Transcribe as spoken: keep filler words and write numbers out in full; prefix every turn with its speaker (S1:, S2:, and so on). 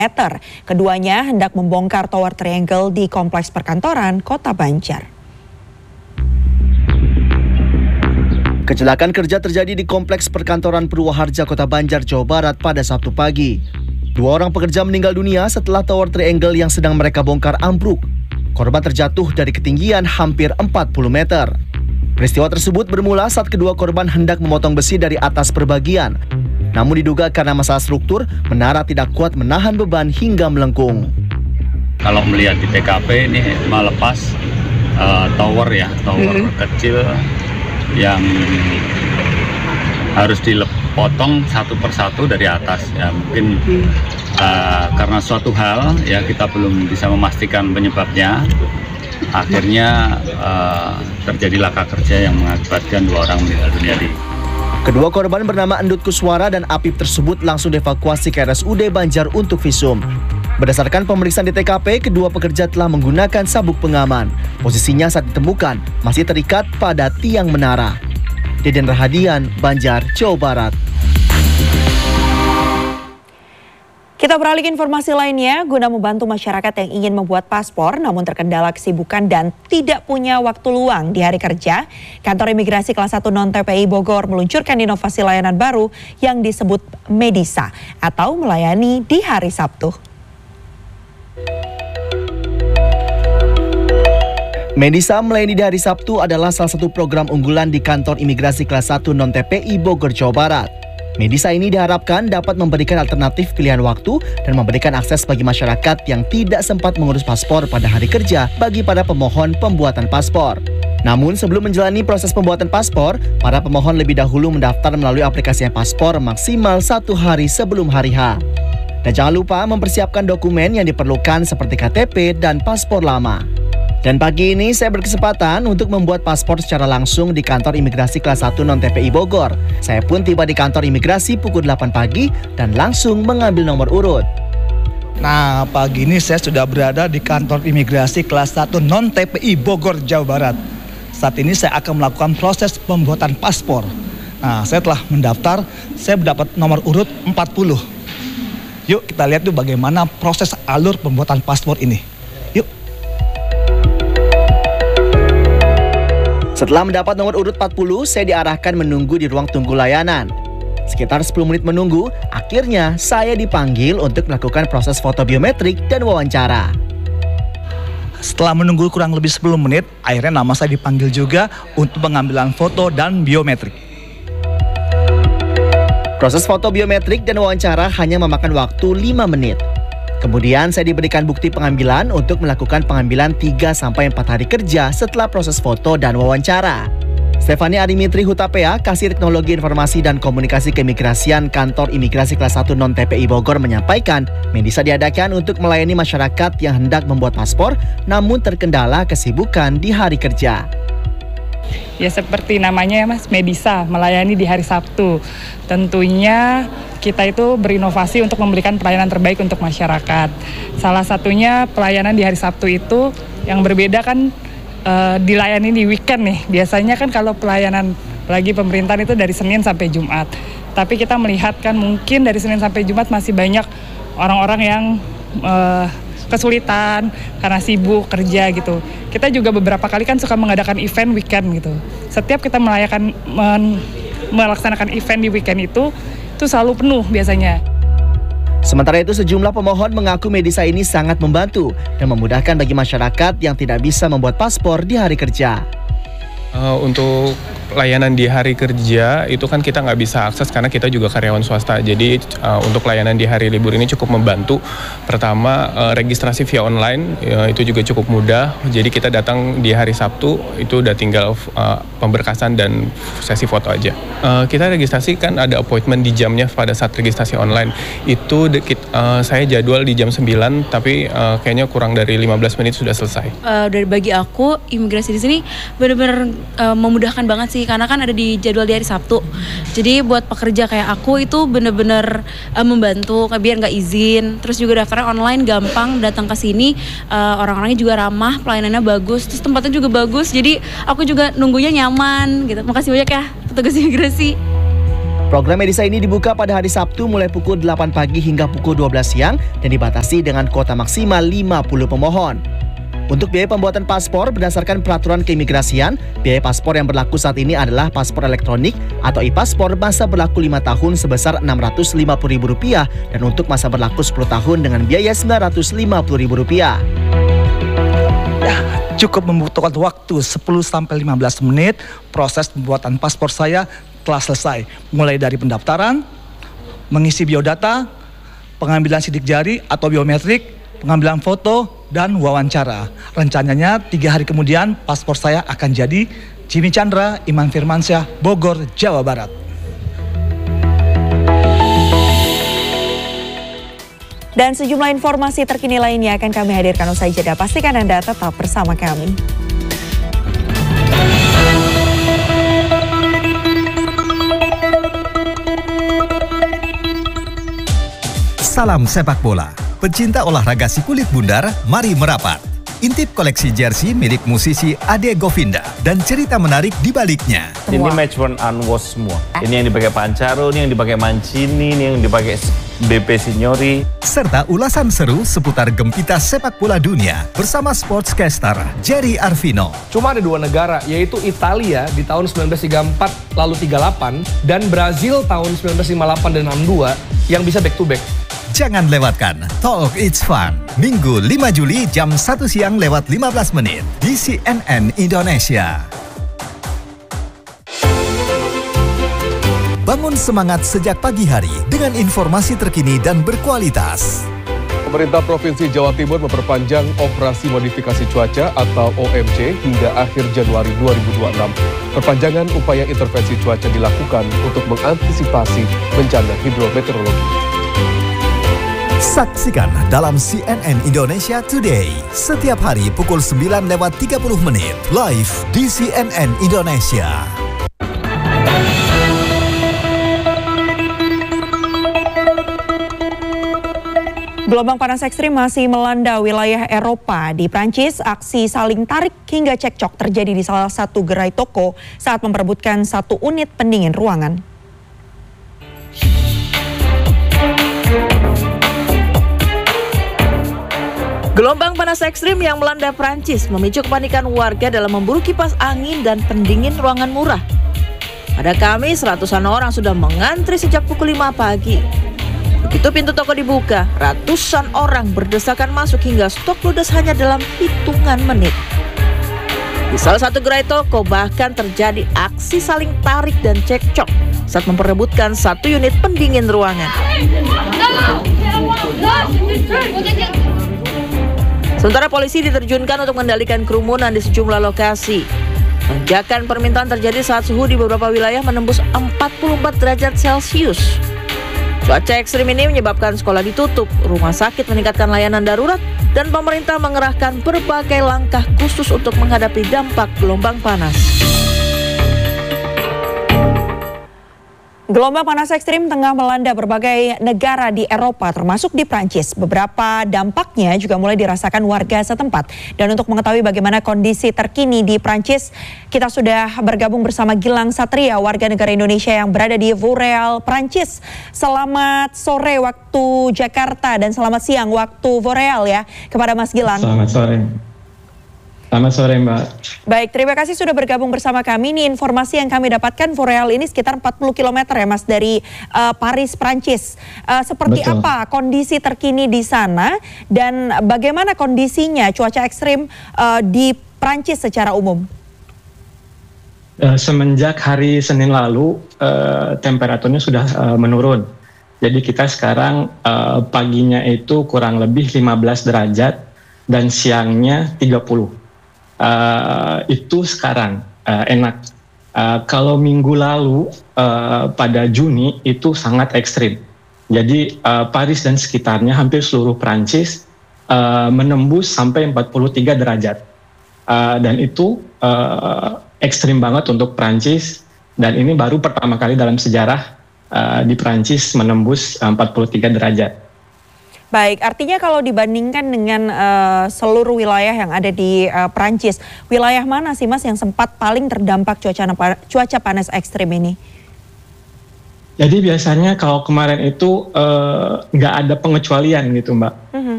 S1: meter. Keduanya hendak membongkar tower triangle di kompleks perkantoran Kota Banjar.
S2: Kecelakaan kerja terjadi di kompleks perkantoran Purwoharja, Kota Banjar, Jawa Barat pada Sabtu pagi. Dua orang pekerja meninggal dunia setelah tower triangle yang sedang mereka bongkar ambruk. Korban terjatuh dari ketinggian hampir empat puluh meter. Peristiwa tersebut bermula saat kedua korban hendak memotong besi dari atas perbagian. Namun diduga karena masalah struktur, menara tidak kuat menahan beban hingga melengkung.
S3: Kalau melihat di T K P ini melepas uh, tower ya, tower mm-hmm. kecil yang harus dipotong satu persatu dari atas ya. Mungkin uh, karena suatu hal ya kita belum bisa memastikan penyebabnya. Akhirnya uh, terjadi laka kerja yang mengakibatkan dua orang meninggal dunia di.
S2: Kedua korban bernama Endut Kuswara dan Apip tersebut langsung dievakuasi ke R S U D Banjar untuk visum. Berdasarkan pemeriksaan di T K P, kedua pekerja telah menggunakan sabuk pengaman. Posisinya saat ditemukan masih terikat pada tiang menara. Deden Rahadian, Banjar, Jawa Barat.
S1: Kita beralih ke informasi lainnya, guna membantu masyarakat yang ingin membuat paspor namun terkendala kesibukan dan tidak punya waktu luang di hari kerja, Kantor Imigrasi Kelas satu Non-T P I Bogor meluncurkan inovasi layanan baru yang disebut Medisa atau melayani di hari Sabtu.
S2: Medisa melayani di hari Sabtu adalah salah satu program unggulan di Kantor Imigrasi Kelas satu Non-T P I Bogor, Jawa Barat. Medisa ini diharapkan dapat memberikan alternatif pilihan waktu dan memberikan akses bagi masyarakat yang tidak sempat mengurus paspor pada hari kerja bagi para pemohon pembuatan paspor. Namun sebelum menjalani proses pembuatan paspor, para pemohon lebih dahulu mendaftar melalui aplikasi paspor maksimal satu hari sebelum hari H. Dan jangan lupa mempersiapkan dokumen yang diperlukan seperti K T P dan paspor lama. Dan pagi ini saya berkesempatan untuk membuat paspor secara langsung di Kantor Imigrasi Kelas satu Non-T P I Bogor. Saya pun tiba di kantor imigrasi pukul delapan pagi dan langsung mengambil nomor urut.
S4: Nah, pagi ini saya sudah berada di Kantor Imigrasi Kelas satu Non-T P I Bogor, Jawa Barat. Saat ini saya akan melakukan proses pembuatan paspor. Nah, saya telah mendaftar, saya mendapat nomor urut empat puluh. Yuk kita lihat tuh bagaimana proses alur pembuatan paspor ini. Yuk.
S2: Setelah mendapat nomor urut empat puluh, saya diarahkan menunggu di ruang tunggu layanan. Sekitar sepuluh menit menunggu, akhirnya saya dipanggil untuk melakukan proses foto biometrik dan wawancara.
S4: Setelah menunggu kurang lebih sepuluh menit, akhirnya nama saya dipanggil juga untuk pengambilan foto dan biometrik.
S2: Proses foto biometrik dan wawancara hanya memakan waktu lima menit. Kemudian saya diberikan bukti pengambilan untuk melakukan pengambilan tiga sampai empat hari kerja setelah proses foto dan wawancara. Stefani Arimitri Hutapea, Kasih Teknologi Informasi dan Komunikasi Keimigrasian Kantor Imigrasi Kelas satu Non-T P I Bogor menyampaikan, Medisa diadakan untuk melayani masyarakat yang hendak membuat paspor namun terkendala kesibukan di hari kerja.
S5: Ya seperti namanya ya Mas, Medisa, melayani di hari Sabtu. Tentunya kita itu berinovasi untuk memberikan pelayanan terbaik untuk masyarakat. Salah satunya pelayanan di hari Sabtu itu yang berbeda kan uh, dilayani di weekend nih. Biasanya kan kalau pelayanan lagi pemerintahan itu dari Senin sampai Jumat. Tapi kita melihat kan mungkin dari Senin sampai Jumat masih banyak orang-orang yang uh, kesulitan karena sibuk kerja gitu. Kita juga beberapa kali kan suka mengadakan event weekend gitu. Setiap kita melayakan men, melaksanakan event di weekend itu itu selalu penuh biasanya.
S2: Sementara itu sejumlah pemohon mengaku Medisa ini sangat membantu dan memudahkan bagi masyarakat yang tidak bisa membuat paspor di hari kerja.
S6: Uh, untuk layanan di hari kerja itu kan kita nggak bisa akses karena kita juga karyawan swasta. Jadi uh, untuk layanan di hari libur ini cukup membantu. Pertama uh, registrasi via online uh, itu juga cukup mudah. Jadi kita datang di hari Sabtu itu udah tinggal uh, pemberkasan dan sesi foto aja. Uh, kita registrasi kan ada appointment di jamnya pada saat registrasi online. Itu dekit, uh, saya jadwal di jam sembilan tapi uh, kayaknya kurang dari lima belas menit sudah selesai.
S7: Uh, dari bagi aku imigrasi di sini benar-benar uh, memudahkan banget sih. Karena kan ada di jadwal di hari Sabtu. Jadi buat pekerja kayak aku itu bener-bener uh, membantu biar nggak izin. Terus juga daftarnya online gampang, datang ke sini uh, orang-orangnya juga ramah, pelayanannya bagus, terus tempatnya juga bagus. Jadi aku juga nunggunya nyaman gitu. Makasih banyak ya petugas imigrasi.
S2: Program Medisa ini dibuka pada hari Sabtu mulai pukul delapan pagi hingga pukul dua belas siang dan dibatasi dengan kuota maksimal lima puluh pemohon. Untuk biaya pembuatan paspor berdasarkan peraturan keimigrasian, biaya paspor yang berlaku saat ini adalah paspor elektronik atau e-paspor masa berlaku lima tahun sebesar enam ratus lima puluh ribu rupiah dan untuk masa berlaku sepuluh tahun dengan biaya sembilan ratus lima puluh ribu rupiah.
S4: Ya, cukup membutuhkan waktu sepuluh sampai lima belas menit. Proses pembuatan paspor saya telah selesai. Mulai dari pendaftaran, mengisi biodata, pengambilan sidik jari atau biometrik, pengambilan foto, dan wawancara. Rencananya tiga hari kemudian paspor saya akan jadi. Jimmy Chandra, Iman Firmansyah, Bogor, Jawa Barat.
S1: Dan sejumlah informasi terkini lainnya akan kami hadirkan usai jeda. Pastikan Anda tetap bersama kami.
S8: Salam sepak bola. Pecinta olahraga si kulit bundar, mari merapat. Intip koleksi jersey milik musisi Ade Govinda dan cerita menarik di baliknya.
S9: Ini match worn unwashed semua. Ini yang dipakai Pancaro, ini yang dipakai Mancini, ini yang dipakai B P Signori.
S8: Serta ulasan seru seputar gempita sepak bola dunia bersama sportscaster Jerry Arvino.
S10: Cuma ada dua negara, yaitu Italia di tahun seribu sembilan ratus tiga puluh empat lalu tiga puluh delapan dan Brazil tahun seribu sembilan ratus lima puluh delapan dan enam puluh dua yang bisa back to back.
S8: Jangan lewatkan Talk It's Fun, Minggu lima Juli jam satu siang lewat lima belas menit di C N N Indonesia. Bangun semangat sejak pagi hari dengan informasi terkini dan berkualitas.
S11: Pemerintah Provinsi Jawa Timur memperpanjang operasi modifikasi cuaca atau O M C hingga akhir Januari dua ribu dua puluh enam. Perpanjangan upaya intervensi cuaca dilakukan untuk mengantisipasi bencana hidrometeorologi.
S8: Saksikan dalam C N N Indonesia Today setiap hari pukul sembilan lewat tiga puluh menit live di C N N Indonesia.
S1: Gelombang panas ekstrim masih melanda wilayah Eropa. Di Prancis, aksi saling tarik hingga cekcok terjadi di salah satu gerai toko saat memperebutkan satu unit pendingin ruangan.
S12: Gelombang panas ekstrim yang melanda Prancis memicu kepanikan warga dalam memburu kipas angin dan pendingin ruangan murah. Pada Kamis, ratusan orang sudah mengantri sejak pukul lima pagi. Begitu pintu toko dibuka, ratusan orang berdesakan masuk hingga stok ludes hanya dalam hitungan menit. Di salah satu gerai toko bahkan terjadi aksi saling tarik dan cekcok saat memperebutkan satu unit pendingin ruangan. Sementara polisi diterjunkan untuk mengendalikan kerumunan di sejumlah lokasi. Lonjakan permintaan terjadi saat suhu di beberapa wilayah menembus empat puluh empat derajat Celcius. Cuaca ekstrim ini menyebabkan sekolah ditutup, rumah sakit meningkatkan layanan darurat, dan pemerintah mengerahkan berbagai langkah khusus untuk menghadapi dampak gelombang panas.
S1: Gelombang panas ekstrim tengah melanda berbagai negara di Eropa termasuk di Prancis. Beberapa dampaknya juga mulai dirasakan warga setempat. Dan untuk mengetahui bagaimana kondisi terkini di Prancis, kita sudah bergabung bersama Gilang Satria, warga negara Indonesia yang berada di Vauréal, Prancis. Selamat sore waktu Jakarta dan selamat siang waktu Vauréal ya kepada Mas Gilang.
S13: Selamat sore. Selamat sore Mbak.
S1: Baik, terima kasih sudah bergabung bersama kami. Ini informasi yang kami dapatkan, Vauréal ini sekitar empat puluh kilometer ya Mas dari uh, Paris, Prancis. Uh, seperti Betul. Apa kondisi terkini di sana dan bagaimana kondisinya cuaca ekstrim uh, di Prancis secara umum?
S13: Uh, semenjak hari Senin lalu uh, temperaturnya sudah uh, menurun. Jadi kita sekarang uh, paginya itu kurang lebih lima belas derajat dan siangnya tiga puluh. Uh, itu sekarang uh, enak. Uh, kalau minggu lalu uh, pada Juni itu sangat ekstrim. Jadi uh, Paris dan sekitarnya hampir seluruh Prancis uh, menembus sampai empat puluh tiga derajat. Uh, dan itu uh, ekstrim banget untuk Prancis. Dan ini baru pertama kali dalam sejarah uh, di Prancis menembus uh, empat puluh tiga derajat.
S1: Baik, artinya kalau dibandingkan dengan uh, seluruh wilayah yang ada di uh, Prancis, wilayah mana sih Mas yang sempat paling terdampak cuaca cuaca panas ekstrim ini?
S13: Jadi biasanya kalau kemarin itu nggak uh, ada pengecualian gitu Mbak.
S1: Mm-hmm.